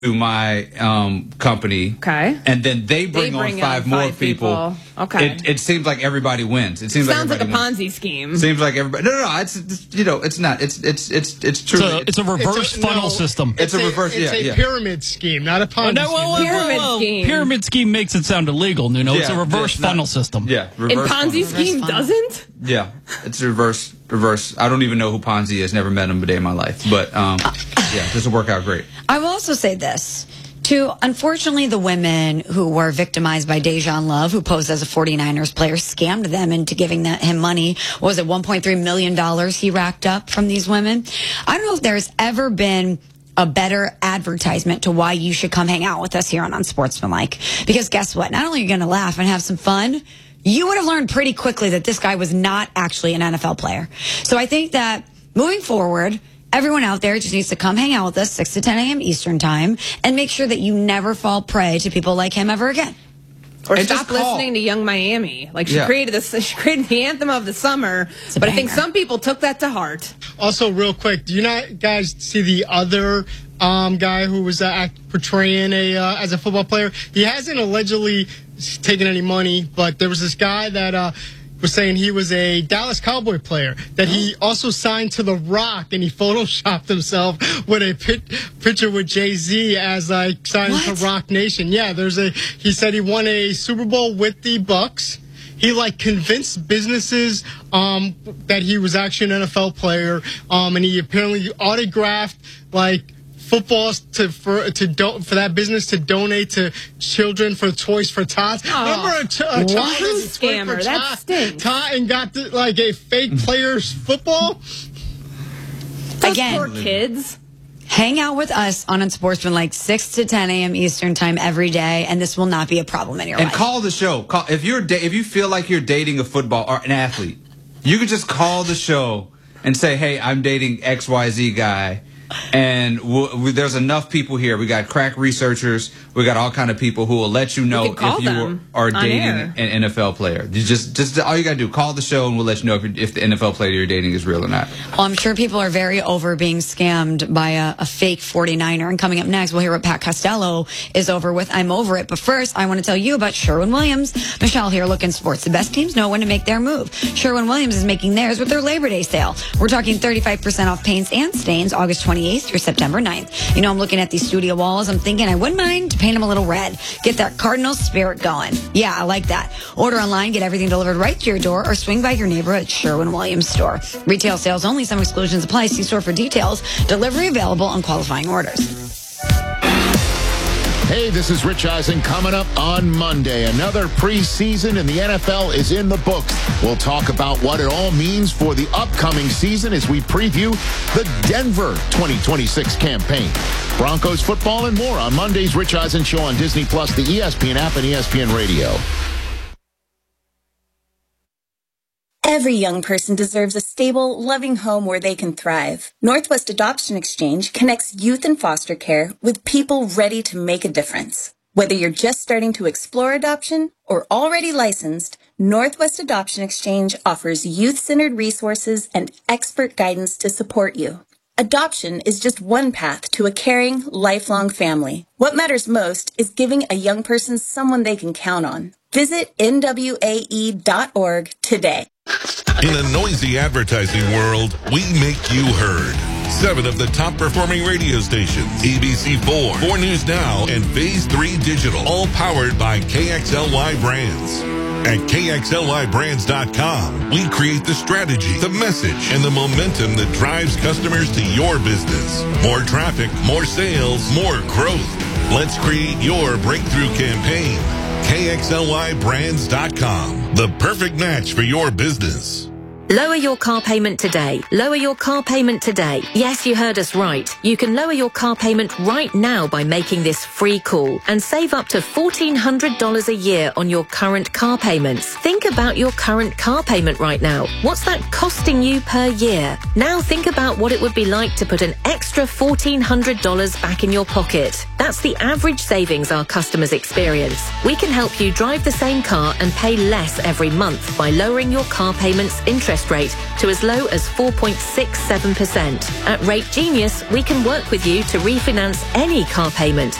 to my company. Okay. And then they bring on five more people. Okay. It seems like everybody wins. It seems sounds like a wins. Ponzi scheme. Seems like everybody. No. It's not. It's true. It's a reverse funnel system. It's a reverse. It's a pyramid scheme, not a Ponzi scheme. Pyramid scheme. Pyramid scheme makes it sound illegal, Nuno. It's a reverse funnel system. Yeah. And Ponzi scheme doesn't? Yeah. It's a reverse. I don't even know who Ponzi is. Never met him a day in my life. But this will work out great. I will also say this. To, unfortunately, the women who were victimized by Dejan Love, who posed as a 49ers player, scammed them into giving him money. What was it, $1.3 million he racked up from these women? I don't know if there's ever been a better advertisement to why you should come hang out with us here on Unsportsmanlike. Because guess what? Not only are you going to laugh and have some fun, you would have learned pretty quickly that this guy was not actually an NFL player. So I think that moving forward, everyone out there just needs to come hang out with us 6 to 10 a.m. Eastern time and make sure that you never fall prey to people like him ever again. Or stop listening to Young Miami. Like she created the anthem of the summer, but I think some people took that to heart. Also, real quick, do you not guys see the other guy who was portraying as a football player? He hasn't allegedly taken any money, but there was this guy that was saying he was a Dallas Cowboy player, that he also signed to The Rock, and he photoshopped himself with a picture with Jay-Z as like signing to Rock Nation. Yeah, he said he won a Super Bowl with the Bucks. He convinced businesses that he was actually an NFL player, and he apparently autographed footballs for that business to donate to children for Toys for Tots. Remember a scammer? That stinks. And got a fake player's football. Again, poor kids. Hang out with us on Unsportsmanlike 6 to 10 a.m. Eastern time every day, and this will not be a problem in your life. And call the show. If you feel like you're dating a football or an athlete, you can just call the show and say, "Hey, I'm dating XYZ guy." And there's enough people here. We got crack researchers. We got all kind of people who will let you know if you are dating an NFL player. You just all you got to do, call the show and we'll let you know if the NFL player you're dating is real or not. Well, I'm sure people are very over being scammed by a fake 49er. And coming up next, we'll hear what Pat Costello is over with. I'm over it. But first, I want to tell you about Sherwin-Williams. Michelle here, Looking Sports. The best teams know when to make their move. Sherwin-Williams is making theirs with their Labor Day sale. We're talking 35% off paints and stains August 28th through September 9th. You know, I'm looking at these studio walls. I'm thinking I wouldn't mind to paint them a little red. Get that Cardinal spirit going. Yeah, I like that. Order online, get everything delivered right to your door, or swing by your neighborhood Sherwin-Williams store. Retail sales only. Some exclusions apply. See store for details. Delivery available on qualifying orders. Hey, this is Rich Eisen coming up on Monday. Another preseason in the NFL is in the books. We'll talk about what it all means for the upcoming season as we preview the Denver 2026 campaign. Broncos football and more on Monday's Rich Eisen Show on Disney+, the ESPN app, and ESPN Radio. Every young person deserves a stable, loving home where they can thrive. Northwest Adoption Exchange connects youth in foster care with people ready to make a difference. Whether you're just starting to explore adoption or already licensed, Northwest Adoption Exchange offers youth-centered resources and expert guidance to support you. Adoption is just one path to a caring, lifelong family. What matters most is giving a young person someone they can count on. Visit nwae.org today. In a noisy advertising world, we make you heard. 7 of the top performing radio stations, ABC4, 4 News Now, and Phase 3 Digital, all powered by KXLY Brands. At KXLYBrands.com, we create the strategy, the message, and the momentum that drives customers to your business. More traffic, more sales, more growth. Let's create your breakthrough campaign. KXLYBrands.com, the perfect match for your business. Lower your car payment today. Lower your car payment today. Yes, you heard us right. You can lower your car payment right now by making this free call and save up to $1,400 a year on your current car payments. Think about your current car payment right now. What's that costing you per year? Now think about what it would be like to put an extra $1,400 back in your pocket. That's the average savings our customers experience. We can help you drive the same car and pay less every month by lowering your car payments interest interest rate to as low as 4.67%. At Rate Genius, we can work with you to refinance any car payment